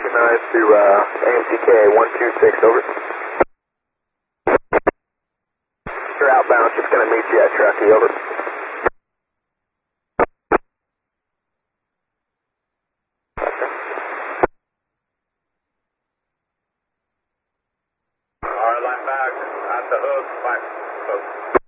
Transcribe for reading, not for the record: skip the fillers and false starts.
recognize to AMTK 126, over. You're outbound, just going to meet you at Truckee, over. Alright, line back at the hook, 5 folks.